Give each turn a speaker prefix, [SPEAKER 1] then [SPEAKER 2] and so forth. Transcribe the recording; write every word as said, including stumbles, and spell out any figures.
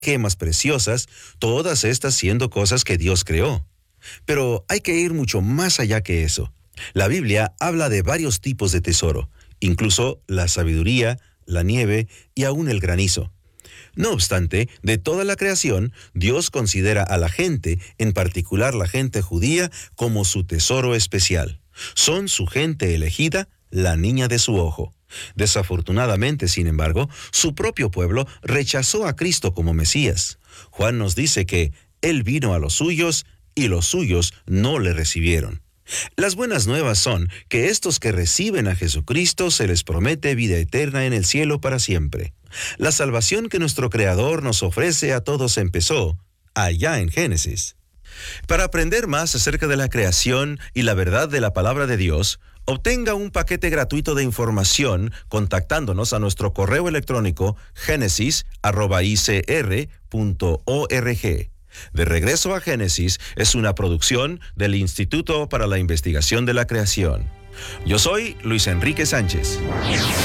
[SPEAKER 1] gemas preciosas, todas estas siendo cosas que Dios creó. Pero hay que ir mucho más allá que eso. La Biblia habla de varios tipos de tesoro, incluso la sabiduría, la nieve y aún el granizo. No obstante, de toda la creación, Dios considera a la gente, en particular la gente judía, como su tesoro especial. Son su gente elegida, la niña de su ojo. Desafortunadamente, sin embargo, su propio pueblo rechazó a Cristo como Mesías. Juan nos dice que Él vino a los suyos y los suyos no le recibieron. Las buenas nuevas son que estos que reciben a Jesucristo se les promete vida eterna en el cielo para siempre. La salvación que nuestro Creador nos ofrece a todos empezó allá en Génesis. Para aprender más acerca de la creación y la verdad de la palabra de Dios, obtenga un paquete gratuito de información contactándonos a nuestro correo electrónico génesis arroba i c r punto org. De regreso a Génesis es una producción del Instituto para la Investigación de la Creación. Yo soy Luis Enrique Sánchez.